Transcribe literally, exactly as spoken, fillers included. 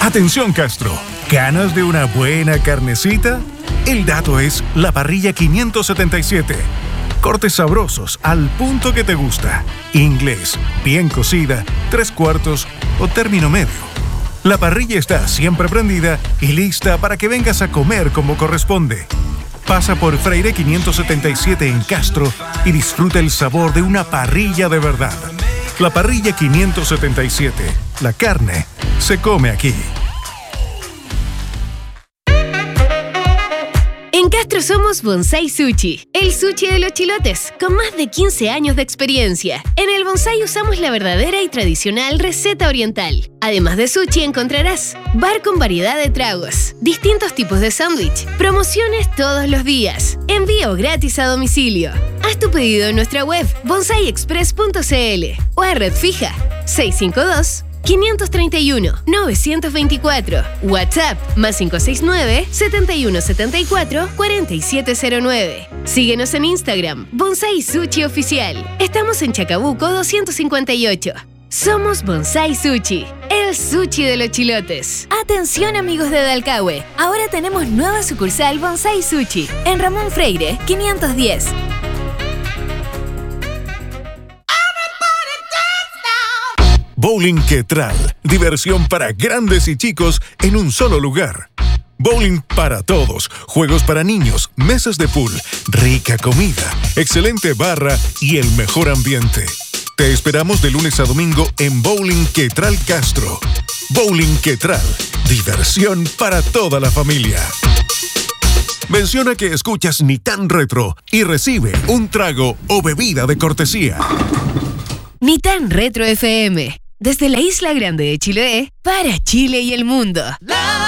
Atención Castro, ¿ganas de una buena carnecita? El dato es la parrilla quinientos setenta y siete. Cortes sabrosos al punto que te gusta. Inglés, bien cocida, tres cuartos o término medio. La parrilla está siempre prendida y lista para que vengas a comer como corresponde. Pasa por Freire quinientos setenta y siete en Castro y disfruta el sabor de una parrilla de verdad. La parrilla quinientos setenta y siete. La carne se come aquí. En Castro somos Bonsai Sushi, el sushi de los chilotes, con más de quince años de experiencia. En el Bonsai usamos la verdadera y tradicional receta oriental. Además de sushi encontrarás bar con variedad de tragos, distintos tipos de sándwich, promociones todos los días, envío gratis a domicilio. Haz tu pedido en nuestra web bonsai express punto c l o a red fija seis cinco dos, cinco tres uno, nueve dos cuatro. WhatsApp más cinco seis nueve, siete uno siete cuatro, cuatro siete cero nueve. Síguenos en Instagram, Bonsai Sushi Oficial. Estamos en Chacabuco doscientos cincuenta y ocho. Somos Bonsai Sushi, el sushi de los chilotes. Atención amigos de Dalcahue, ahora tenemos nueva sucursal Bonsai Sushi en Ramón Freire quinientos diez. Bowling Quetral, diversión para grandes y chicos en un solo lugar. Bowling para todos, juegos para niños, mesas de pool, rica comida, excelente barra y el mejor ambiente. Te esperamos de lunes a domingo en Bowling Quetral Castro. Bowling Quetral, diversión para toda la familia. Menciona que escuchas Ni Tan Retro y recibe un trago o bebida de cortesía. Ni Tan Retro F M, desde la Isla Grande de Chiloé, para Chile y el mundo.